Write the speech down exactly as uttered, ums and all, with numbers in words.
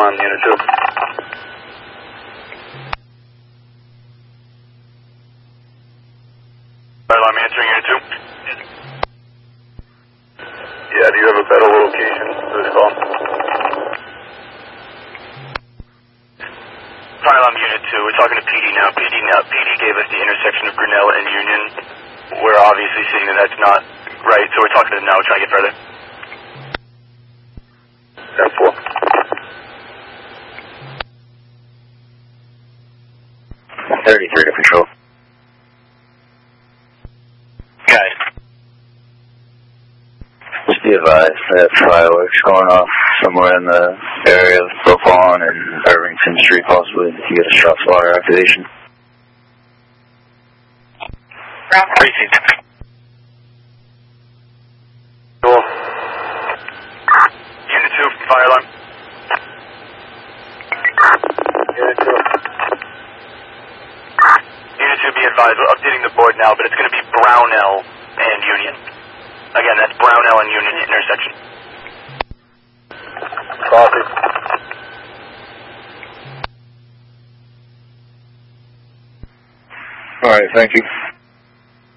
Pylon, Unit two. Pylon, answering Unit two. Yeah, do you have a better location for this call? Pylon, Unit two, we're talking to P D now. P D now. P D gave us the intersection of Grinnell and Union. We're obviously seeing that that's not right, so we're talking to them now. We're trying to get further. ten four. thirty-three to control. Okay. Just be advised that fireworks going off somewhere in the area of Brooklawn and Irvington Street, possibly, if you get a shots fire activation. Precinct. Cool. Unit two, fire alarm. Unit two. Unit two, be advised, we're updating the board now, but it's going to be Brownell and Union. Again, that's Brownell and Union intersection. Copy. Alright, thank you.